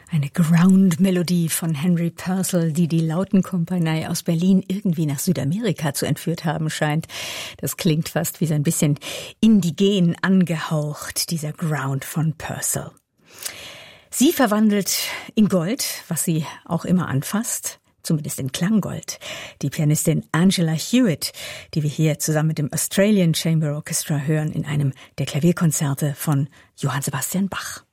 Eine Ground-Melodie von Henry Purcell, die die Lautenkompanie aus Berlin irgendwie nach Südamerika zu entführt haben scheint. Das klingt fast wie so ein bisschen indigen angehaucht, dieser Ground von Purcell. Sie verwandelt in Gold, was sie auch immer anfasst, zumindest in Klanggold, die Pianistin Angela Hewitt, die wir hier zusammen mit dem Australian Chamber Orchestra hören in einem der Klavierkonzerte von Johann Sebastian Bach.